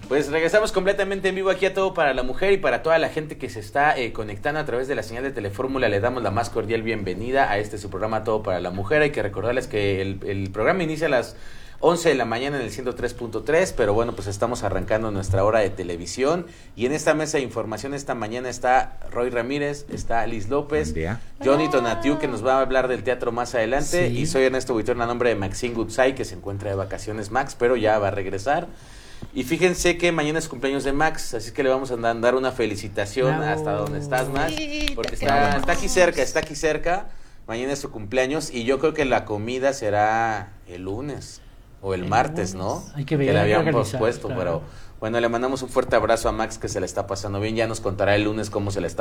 Pues regresamos completamente en vivo aquí a Todo para la Mujer y para toda la gente que se está conectando a través de la señal de Telefórmula. Le damos la más cordial bienvenida a su programa Todo para la Mujer. Hay que recordarles que el programa inicia a las 11 de la mañana en el 103.3, pero bueno, pues estamos arrancando nuestra hora de televisión y en esta mesa de información esta mañana está Roy Ramírez, está Liz López, Johnny Tonatiu, que nos va a hablar del teatro más adelante, y soy Ernesto Buitrón a nombre de Maxine Goodside, que se encuentra de vacaciones Max, pero ya va a regresar. Y fíjense que mañana es cumpleaños de Max, así que le vamos a dar una felicitación hasta donde estás, Max, porque está aquí cerca, mañana es su cumpleaños y yo creo que la comida será el lunes o el martes, ¿no? Hay que ver, que la habían pospuesto, claro. Pero bueno, le mandamos un fuerte abrazo a Max, que se la está pasando bien. Ya nos contará el lunes cómo se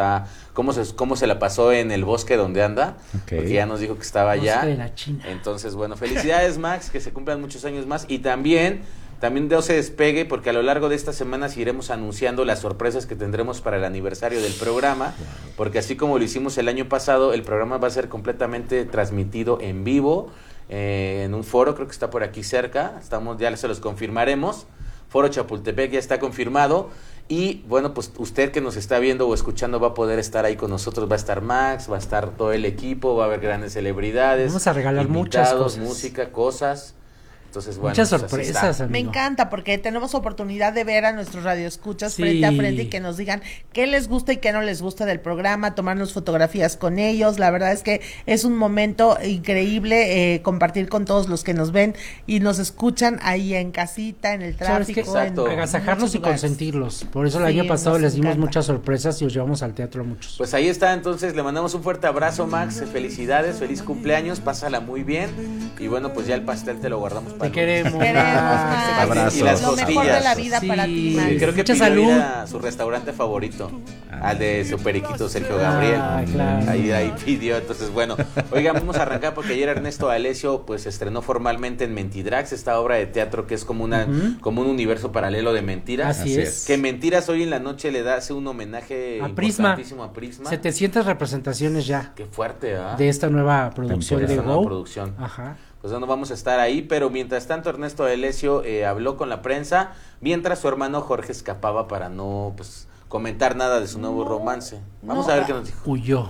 la pasó en el bosque donde anda, porque ya nos dijo que estaba allá. Entonces, bueno, felicidades Max, que se cumplan muchos años más y también no se despegue, porque a lo largo de estas semanas iremos anunciando las sorpresas que tendremos para el aniversario del programa, porque así como lo hicimos el año pasado, el programa va a ser completamente transmitido en vivo, en un foro, creo que está por aquí cerca, ya se los confirmaremos, Foro Chapultepec ya está confirmado, y bueno, pues usted que nos está viendo o escuchando va a poder estar ahí con nosotros, va a estar Max, va a estar todo el equipo, va a haber grandes celebridades, vamos a regalar muchas cosas, música, cosas. Entonces, bueno, muchas pues sorpresas, amigo. Me encanta porque tenemos oportunidad de ver a nuestros radioescuchas frente a frente y que nos digan qué les gusta y qué no les gusta del programa, tomarnos fotografías con ellos. La verdad es que es un momento increíble compartir con todos los que nos ven y nos escuchan ahí en casita, en el tráfico. Agasajarlos y consentirlos. Por eso el año pasado les dimos muchas sorpresas y os llevamos al teatro a muchos. Pues ahí está, entonces le mandamos un fuerte abrazo, Max, felicidades, feliz cumpleaños, pásala muy bien y bueno, pues ya el pastel te lo guardamos. Te queremos. Abrazos. Y las lo mejor de la vida para ti, Max. Creo que pidió ir a su restaurante favorito, al de su periquito Sergio Gabriel. Claro. Ahí pidió, entonces bueno. Oigan, vamos a arrancar porque ayer Ernesto Alessio pues estrenó formalmente en Mentidrax, esta obra de teatro que es como un universo paralelo de mentiras. Así es. Que Mentiras hoy en la noche hace un homenaje importantísimo a Prisma. 700 representaciones ya. Qué fuerte, ¿ah? De esta nueva producción de Go. Ajá. Pues no vamos a estar ahí, pero mientras tanto Ernesto Alessio habló con la prensa, mientras su hermano Jorge escapaba para no comentar nada de su nuevo romance. Vamos a ver qué nos dijo. Huyó.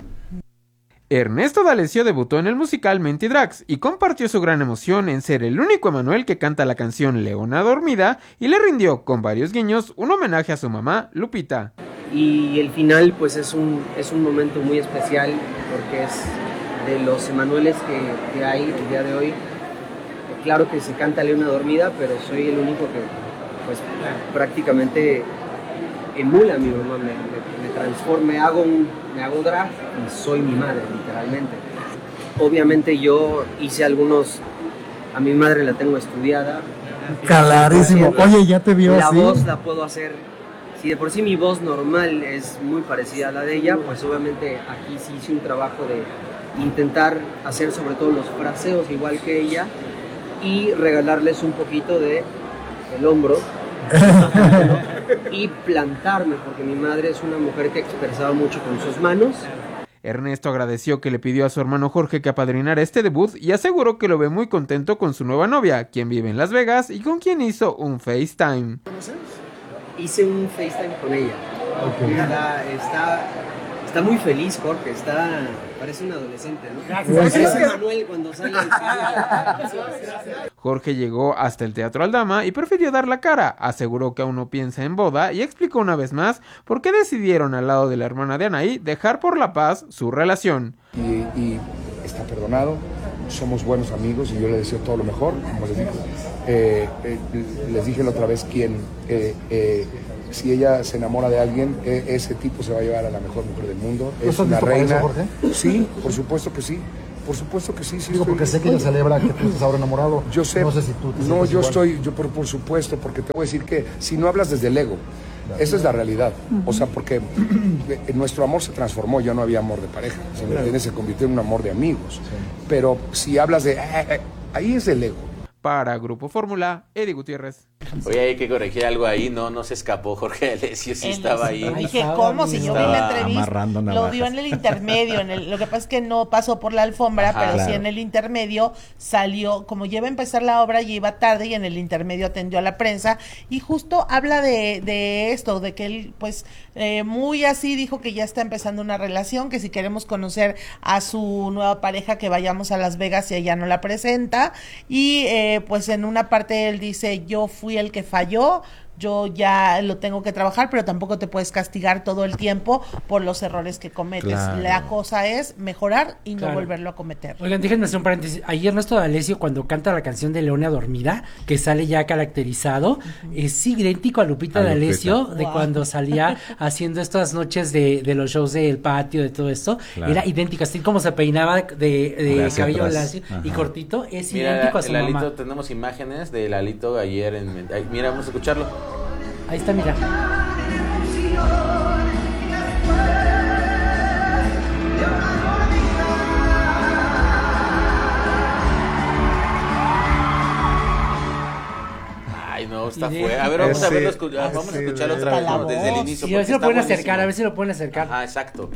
Ernesto D'Alessio debutó en el musical Mentidrax y compartió su gran emoción en ser el único Emanuel que canta la canción Leona Dormida y le rindió, con varios guiños, un homenaje a su mamá, Lupita. Y el final pues es un momento muy especial porque es de los Emanueles que hay el día de hoy. Claro que se canta Leona Dormida, pero soy el único que pues prácticamente emula a mi mamá, me transforma, me hago drag y soy mi madre, literalmente. Obviamente yo hice a mi madre la tengo estudiada. Clarísimo, oye, ya te vio la así. La voz la puedo hacer. Si de por sí mi voz normal es muy parecida a la de ella, pues obviamente aquí sí hice un trabajo de intentar hacer sobre todo los fraseos igual que ella y regalarles un poquito de el hombro y plantarme, porque mi madre es una mujer que expresaba mucho con sus manos. Ernesto agradeció que le pidió a su hermano Jorge que apadrinara este debut y aseguró que lo ve muy contento con su nueva novia, quien vive en Las Vegas y con quien hizo un FaceTime. Hice un FaceTime con ella. Está muy feliz, Jorge, parece un adolescente, ¿no? Parece Manuel cuando sale del Jorge llegó hasta el Teatro Aldama y prefirió dar la cara, aseguró que aún no piensa en boda y explicó una vez más por qué decidieron al lado de la hermana de Anaí dejar por la paz su relación. Y está perdonado, somos buenos amigos y yo le deseo todo lo mejor, como les digo. Les dije la otra vez si ella se enamora de alguien, ese tipo se va a llevar a la mejor mujer del mundo. Es una reina. Eso, Jorge? Sí, por supuesto que sí. Por supuesto que sí. Digo, porque sé que ella celebra que tú estés ahora enamorado. Yo sé. No sé si tú te No, yo estoy, por supuesto, porque te voy a decir que si no hablas desde el ego, esa es la realidad. O sea, porque nuestro amor se transformó, ya no había amor de pareja, se convirtió en un amor de amigos. Sí. Pero si hablas de ahí es el ego. Para Grupo Fórmula, Eddie Gutiérrez. Déjame. Oye, hay que corregir algo ahí, no se escapó Jorge Alessio, sí estaba ahí. Dije, ¿cómo? Si yo vi la entrevista, lo dio en el intermedio, lo que pasa es que no pasó por la alfombra, pero sí en el intermedio salió, como ya iba a empezar la obra, ya iba tarde y en el intermedio atendió a la prensa y justo habla de esto, de que él, pues, muy así dijo que ya está empezando una relación, que si queremos conocer a su nueva pareja, que vayamos a Las Vegas y ella no la presenta, y pues en una parte él dice, yo fui el que falló, yo ya lo tengo que trabajar, pero tampoco te puedes castigar todo el tiempo por los errores que cometes. Claro. La cosa es mejorar y no volverlo a cometer. Oigan, déjenme hacer un paréntesis. Ahí Ernesto D'Alessio, cuando canta la canción de Leona Dormida, que sale ya caracterizado, es idéntico a Lupita D'Alessio, de cuando salía haciendo estas noches de los shows del patio, de todo esto. Claro. Era idéntico, así como se peinaba de cabello lacio y cortito, es idéntico a su mamá. Lalito, tenemos imágenes de Lalito ayer mira, vamos a escucharlo. Ahí está, mira. Ay, no, está fuera. A ver, vamos a verlo, vamos a escucharlo otra vez desde el inicio. Sí, a ver si lo pueden acercar, a ver si lo pueden acercar. Ah, exacto.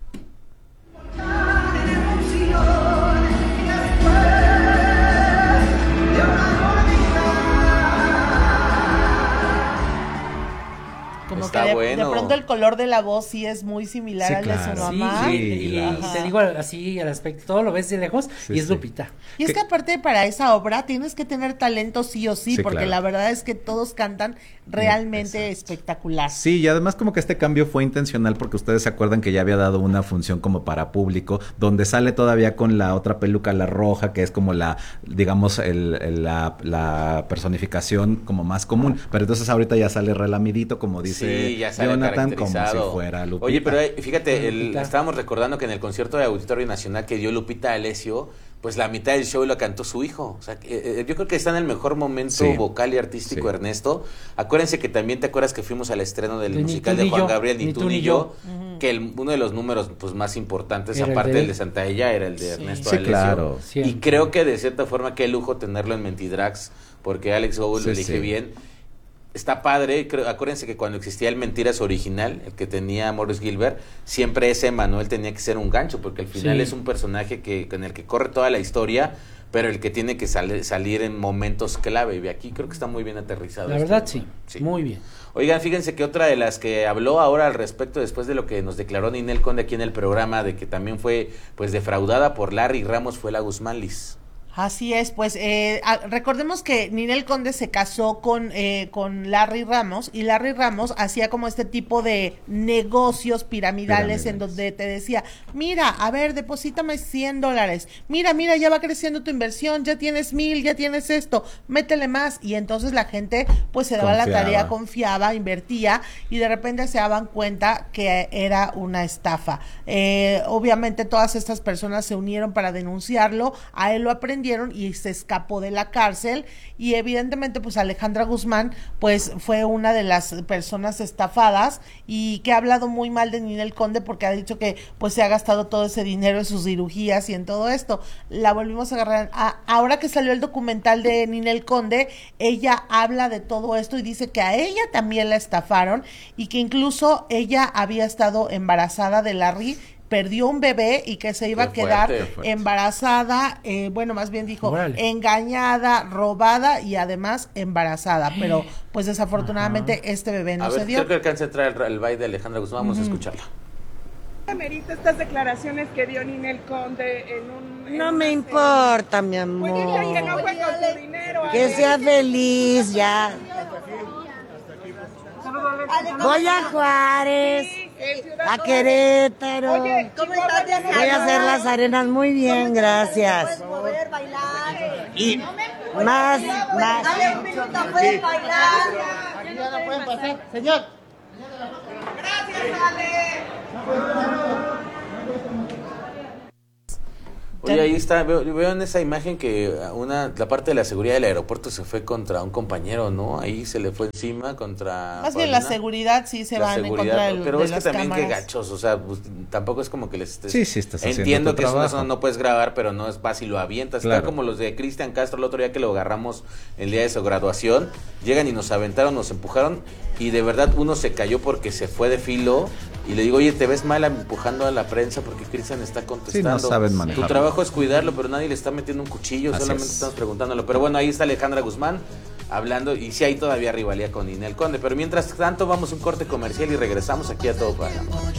Como está que de pronto el color de la voz sí es muy similar al de su mamá. Sí, y te digo así al aspecto, todo lo ves de lejos y es Lupita. Y es que aparte para esa obra tienes que tener talento sí o sí, porque la verdad es que todos cantan realmente espectacular. Sí, y además como que este cambio fue intencional porque ustedes se acuerdan que ya había dado una función como para público, donde sale todavía con la otra peluca, la roja, que es como la, digamos, la personificación como más común, pero entonces ahorita ya sale relamidito, como dice ya sale Jonathan, como si fuera Lupita. Oye, pero fíjate, estábamos recordando que en el concierto de Auditorio Nacional que dio Lupita D'Alessio, pues la mitad del show lo cantó su hijo. O sea, yo creo que está en el mejor momento vocal y artístico, Ernesto. Acuérdense que también te acuerdas que fuimos al estreno del musical de Juan Gabriel, Ni tú ni yo, que uno de los números pues más importantes, era aparte del de Santa Ella, era el de Ernesto D'Alessio. Claro. Y creo que de cierta forma qué lujo tenerlo en Mentidrags, porque Alex Gould lo elige bien. Está padre, acuérdense que cuando existía el Mentiras original, el que tenía Morris Gilbert, siempre ese Manuel tenía que ser un gancho, porque al final es un personaje en el que corre toda la historia, pero el que tiene que salir en momentos clave, y aquí creo que está muy bien aterrizado. La verdad sí, muy bien. Oigan, fíjense que otra de las que habló ahora al respecto, después de lo que nos declaró Ninel Conde aquí en el programa, de que también fue pues defraudada por Larry Ramos, fue la Guzmán Liz. Así es, pues recordemos que Ninel Conde se casó con Larry Ramos, y Larry Ramos hacía como este tipo de negocios piramidales en donde te decía, mira, a ver, deposítame $100, mira, ya va creciendo tu inversión, ya tienes 1,000, ya tienes esto, métele más, y entonces la gente pues se daba la tarea, confiaba, invertía, y de repente se daban cuenta que era una estafa. Obviamente todas estas personas se unieron para denunciarlo, a él lo aprendieron y se escapó de la cárcel, y evidentemente pues Alejandra Guzmán pues fue una de las personas estafadas, y que ha hablado muy mal de Ninel Conde porque ha dicho que pues se ha gastado todo ese dinero en sus cirugías y en todo esto. La volvimos a agarrar. Ahora que salió el documental de Ninel Conde, ella habla de todo esto y dice que a ella también la estafaron, y que incluso ella había estado embarazada de Larry, perdió un bebé y que se iba a quedar embarazada, bueno, más bien dijo engañada, robada y además embarazada, pero pues desafortunadamente este bebé no se dio. Creo que alcanza a traer el baile de Alejandra Guzmán, vamos a escucharla. Amerita estas declaraciones que dio Ninel Conde en un... No me importa, mi amor. Que no fue con tu dinero. Que sea feliz, ya. Voy a Juárez, a Querétaro. Oye, ¿cómo estás? Voy a hacer las arenas muy bien, gracias. Puedes mover, bailar. Y más. Dale un minuto, puedes bailar. Aquí ya no pueden pasar, señor. Gracias, Ale. Oye, ahí está, veo en esa imagen que la parte de la seguridad del aeropuerto se fue contra un compañero, ¿no? Ahí se le fue encima contra... Más bien la seguridad sí se van en contra de pero de es que las también cámaras. qué gachos, o sea, pues, tampoco es como que les estés... Sí, estás haciendo Entiendo tu que es una trabajo. zona no puedes grabar, pero no es fácil, lo avientas. Claro. Está como los de Cristian Castro el otro día que lo agarramos el día de su graduación. Llegan y nos aventaron, nos empujaron y de verdad uno se cayó porque se fue de filo y le digo, oye, te ves mal empujando a la prensa porque Cristian está contestando. Sí, no saben manejarlo. Tu trabajo es cuidarlo, pero nadie le está metiendo un cuchillo, Así solamente es. estamos preguntándolo. Pero bueno, ahí está Alejandra Guzmán hablando y sí hay todavía rivalidad con Ninel Conde. Pero mientras tanto vamos a un corte comercial y regresamos aquí a Todo para el Amor.